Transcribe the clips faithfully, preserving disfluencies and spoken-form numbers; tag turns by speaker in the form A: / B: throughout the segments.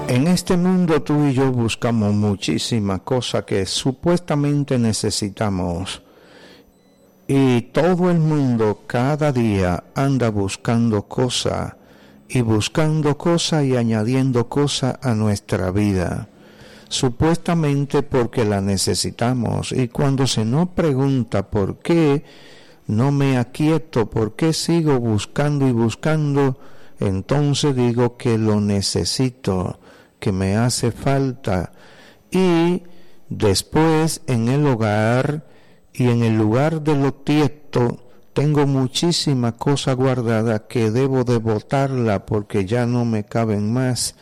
A: En este mundo tú y yo buscamos muchísimas cosas que supuestamente necesitamos. Y todo el mundo cada día anda buscando cosas y buscando cosas y añadiendo cosas a nuestra vida. Supuestamente porque la necesitamos. Y cuando se nos pregunta por qué no me aquieto, por qué sigo buscando y buscando, entonces digo que lo necesito, que me hace falta. Y después en el hogar y en el lugar de lo tiesto tengo muchísimas cosas guardadas que debo de botarla porque ya no me caben más.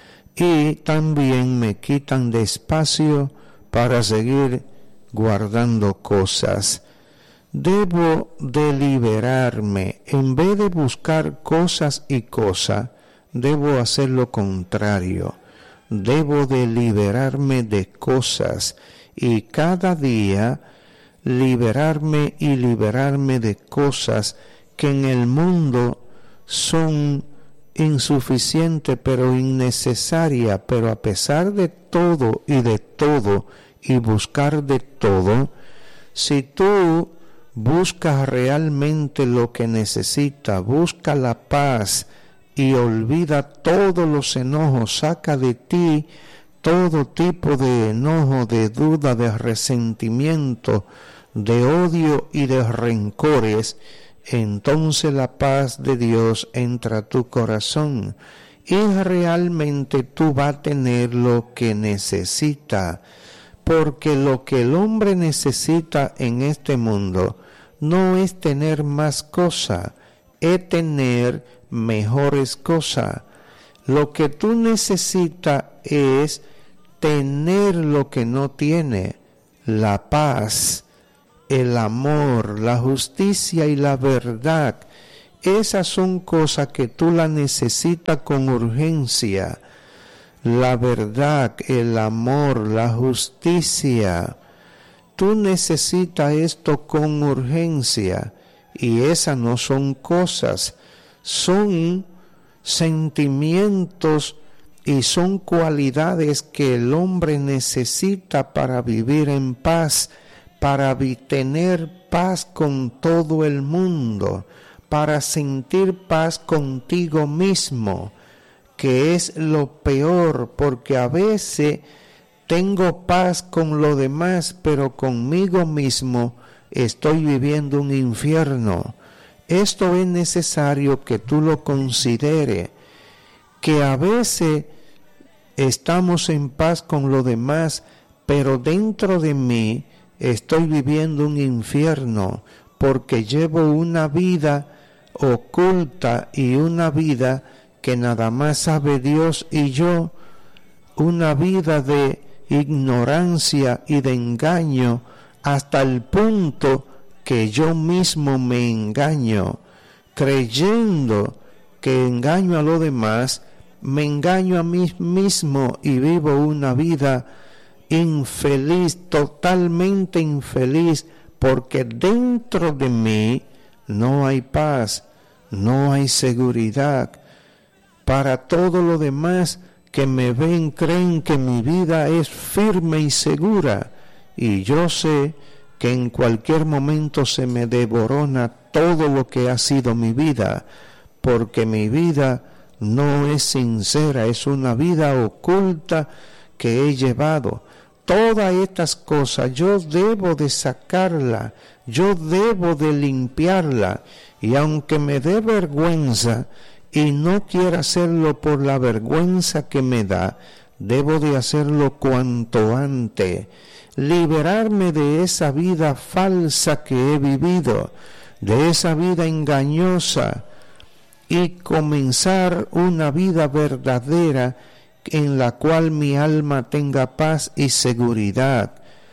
A: Y también me quitan de espacio para seguir guardando cosas. Debo de liberarme. En vez de buscar cosas y cosas, debo hacer lo contrario. Debo de liberarme de cosas y cada día liberarme y liberarme de cosas que en el mundo son insuficientes pero innecesarias, pero a pesar de todo y de todo y buscar de todo, si tú buscas realmente lo que necesitas, busca la paz y olvida todos los enojos, saca de ti todo tipo de enojo, de duda, de resentimiento, de odio y de rencores, entonces la paz de Dios entra a tu corazón y realmente tú vas a tener lo que necesita, porque lo que el hombre necesita en este mundo no es tener más cosas, es tener mejores cosas. Lo que tú necesitas es tener lo que no tiene, la paz, el amor, la justicia y la verdad. Esas son cosas que tú las necesitas con urgencia. La verdad, el amor, la justicia. Tú necesitas esto con urgencia. Y esas no son cosas, son sentimientos y son cualidades que el hombre necesita para vivir en paz, para tener paz con todo el mundo, para sentir paz contigo mismo, que es lo peor, porque a veces tengo paz con lo demás, pero conmigo mismo estoy viviendo un infierno. Esto es necesario que tú lo consideres, que a veces estamos en paz con lo demás, pero dentro de mí estoy viviendo un infierno, porque llevo una vida oculta y una vida que nada más sabe Dios y yo, una vida de ignorancia y de engaño, hasta el punto que yo mismo me engaño, creyendo que engaño a los demás, me engaño a mí mismo y vivo una vida infeliz, totalmente infeliz, porque dentro de mí no hay paz, no hay seguridad. Para todo lo demás que me ven creen que mi vida es firme y segura, y yo sé que en cualquier momento se me devorona todo lo que ha sido mi vida, porque mi vida no es sincera, es una vida oculta que he llevado. Todas estas cosas yo debo de sacarla, yo debo de limpiarla, y aunque me dé vergüenza y no quiera hacerlo por la vergüenza que me da, debo de hacerlo cuanto antes, liberarme de esa vida falsa que he vivido, de esa vida engañosa, y comenzar una vida verdadera en la cual mi alma tenga paz y seguridad.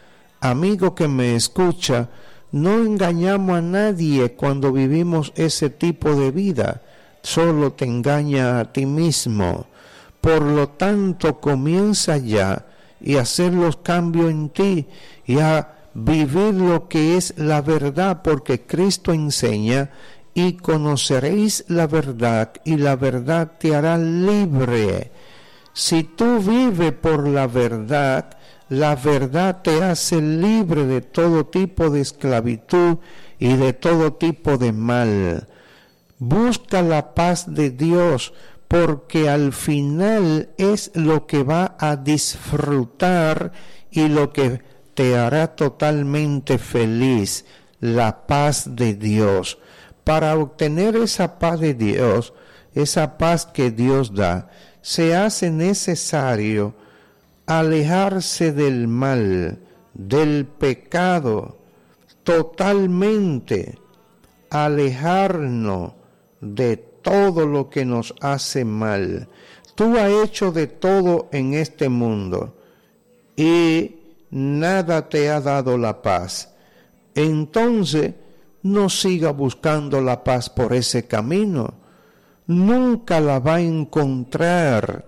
A: Amigo que me escucha, no engañamos a nadie cuando vivimos ese tipo de vida, solo te engaña a ti mismo. Por lo tanto, comienza ya y hacer los cambios en ti y a vivir lo que es la verdad, porque Cristo enseña: y conoceréis la verdad, y la verdad te hará libre. Si tú vives por la verdad, la verdad te hace libre de todo tipo de esclavitud y de todo tipo de mal. Busca la paz de Dios, porque al final es lo que va a disfrutar y lo que te hará totalmente feliz, la paz de Dios. Para obtener esa paz de Dios, esa paz que Dios da, se hace necesario alejarse del mal, del pecado, totalmente, alejarnos de todo lo que nos hace mal. Tú has hecho de todo en este mundo y nada te ha dado la paz. Entonces, no siga buscando la paz por ese camino. Nunca la va a encontrar.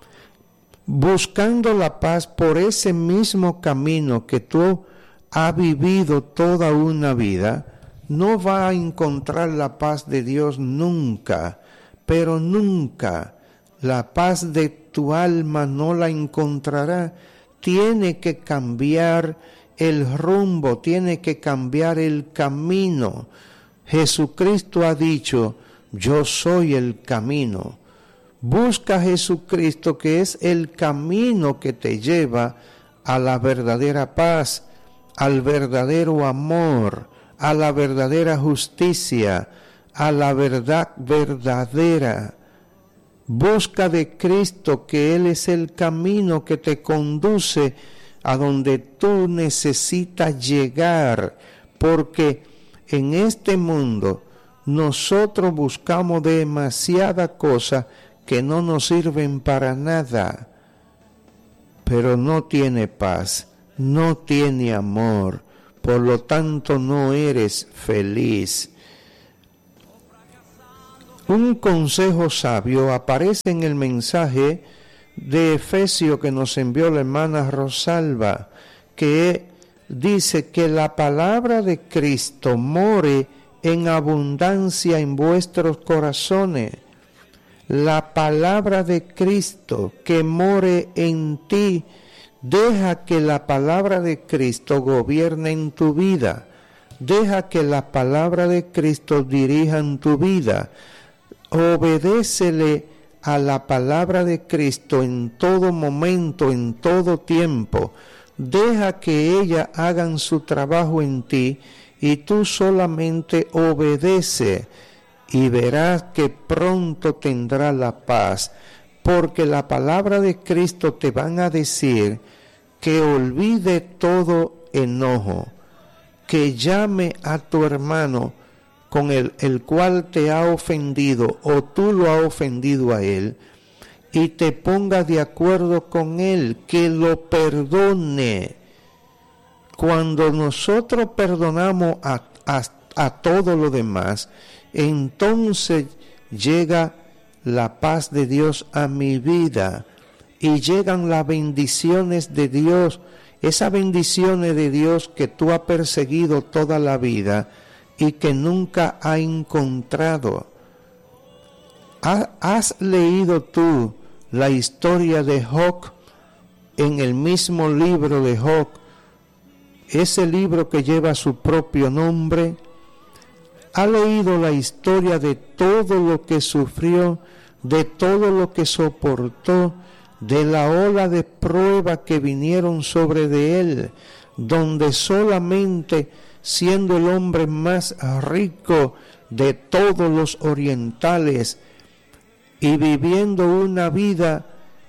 A: Buscando la paz por ese mismo camino que tú has vivido toda una vida, no va a encontrar la paz de Dios nunca, pero nunca. La paz de tu alma no la encontrará. Tiene que cambiar el rumbo, tiene que cambiar el camino. Jesucristo ha dicho, yo soy el camino. Busca a Jesucristo, que es el camino que te lleva a la verdadera paz, al verdadero amor, a la verdadera justicia, a la verdad verdadera. Busca de Cristo, que Él es el camino que te conduce a donde tú necesitas llegar, porque en este mundo nosotros buscamos demasiadas cosas que no nos sirven para nada, pero no tiene paz, no tiene amor, por lo tanto no eres feliz. Un consejo sabio aparece en el mensaje de Efesios que nos envió la hermana Rosalba, que dice que la palabra de Cristo more en abundancia en vuestros corazones. La palabra de Cristo que more en ti. Deja que la palabra de Cristo gobierne en tu vida. Deja que la palabra de Cristo dirija en tu vida. Obedécele a la palabra de Cristo en todo momento, en todo tiempo. Deja que ella hagan su trabajo en ti y tú solamente obedece y verás que pronto tendrás la paz, porque la palabra de Cristo te van a decir que olvide todo enojo, que llame a tu hermano con el, el cual te ha ofendido o tú lo has ofendido a él, y te ponga de acuerdo con él, que lo perdone. Cuando nosotros perdonamos a, a, a todo lo demás, entonces llega la paz de Dios a mi vida y llegan las bendiciones de Dios, esas bendiciones de Dios que tú has perseguido toda la vida y que nunca has encontrado. ¿Has leído tú la historia de Job en el mismo libro de Job? Ese libro que lleva su propio nombre. ¿Ha leído la historia de todo lo que sufrió, de todo lo que soportó, de la ola de prueba que vinieron sobre de él, donde solamente siendo el hombre más rico de todos los orientales y viviendo una vida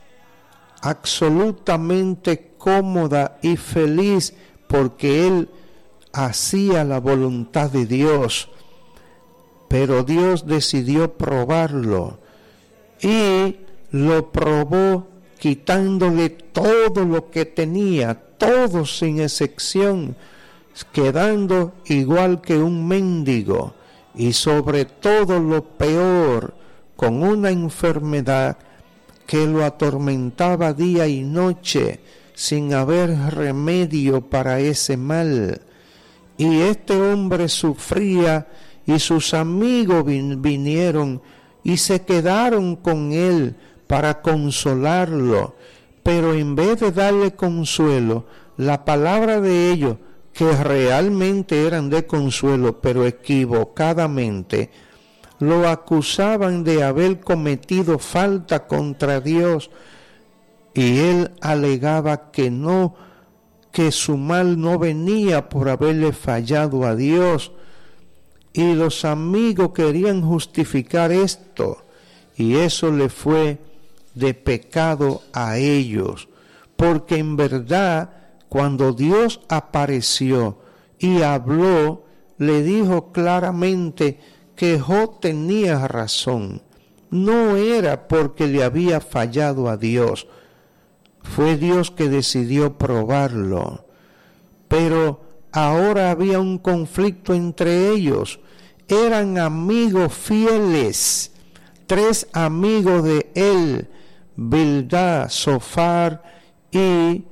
A: absolutamente cómoda y feliz, porque él hacía la voluntad de Dios, pero Dios decidió probarlo y lo probó quitándole todo lo que tenía, todo sin excepción, quedando igual que un mendigo, y sobre todo lo peor, con una enfermedad que lo atormentaba día y noche, sin haber remedio para ese mal. Y este hombre sufría, y sus amigos vin- vinieron y se quedaron con él para consolarlo, pero en vez de darle consuelo, la palabra de ellos, que realmente eran de consuelo, pero equivocadamente, lo acusaban de haber cometido falta contra Dios, y él alegaba que no, que su mal no venía por haberle fallado a Dios, y los amigos querían justificar esto, y eso le fue de pecado a ellos, porque en verdad, cuando Dios apareció y habló, le dijo claramente que Job tenía razón. No era porque le había fallado a Dios, fue Dios que decidió probarlo. Pero ahora había un conflicto entre ellos. Eran amigos fieles, tres amigos de él, Bildad, Zofar y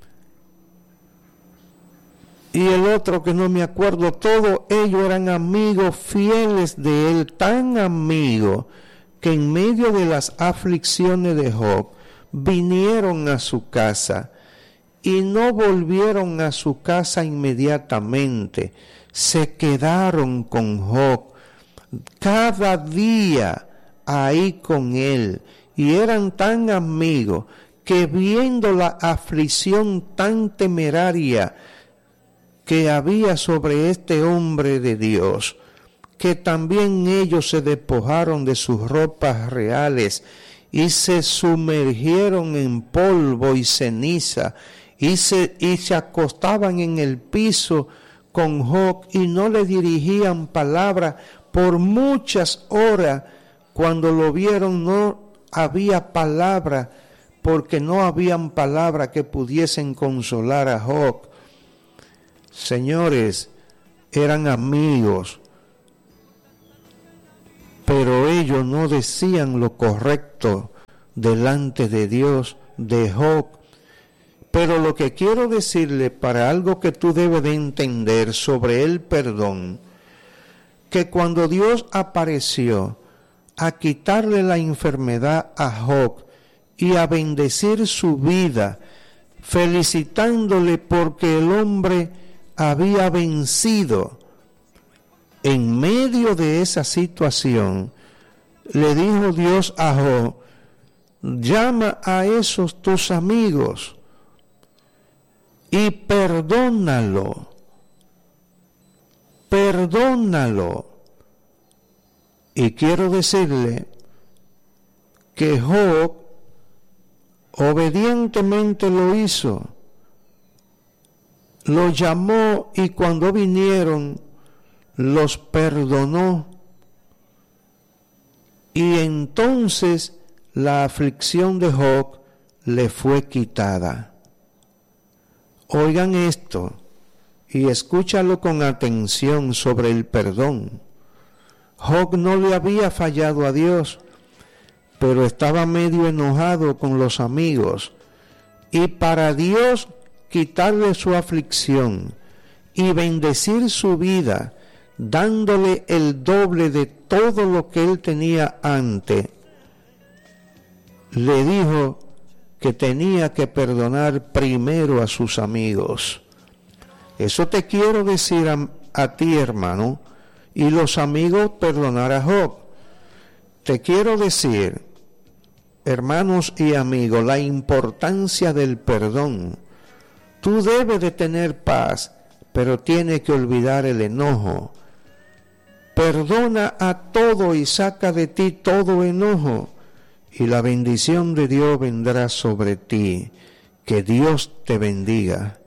A: y el otro que no me acuerdo. Todos ellos eran amigos fieles de él, tan amigos que en medio de las aflicciones de Job vinieron a su casa y no volvieron a su casa inmediatamente, se quedaron con Job cada día ahí con él, y eran tan amigos que viendo la aflicción tan temeraria que había sobre este hombre de Dios, que también ellos se despojaron de sus ropas reales y se sumergieron en polvo y ceniza, y se, y se acostaban en el piso con Job y no le dirigían palabra por muchas horas. Cuando lo vieron no había palabra, porque no habían palabra que pudiesen consolar a Job. Señores, eran amigos, pero ellos no decían lo correcto delante de Dios de Job. Pero lo que quiero decirle, para algo que tú debes de entender sobre el perdón, que cuando Dios apareció a quitarle la enfermedad a Job y a bendecir su vida, felicitándole porque el hombre había vencido, en medio de esa situación, le dijo Dios a Job: llama a esos tus amigos y perdónalo, perdónalo. Y quiero decirle que Job obedientemente lo hizo, lo llamó y cuando vinieron los perdonó, y entonces la aflicción de Job le fue quitada. Oigan esto y escúchalo con atención sobre el perdón. Job no le había fallado a Dios, pero estaba medio enojado con los amigos, y para Dios quitarle su aflicción y bendecir su vida, dándole el doble de todo lo que él tenía antes, le dijo que tenía que perdonar primero a sus amigos. Eso te quiero decir a, a ti, hermano, y los amigos perdonar a Job. Te quiero decir, hermanos y amigos, la importancia del perdón. Tú debes de tener paz, pero tienes que olvidar el enojo. Perdona a todo y saca de ti todo enojo, y la bendición de Dios vendrá sobre ti. Que Dios te bendiga.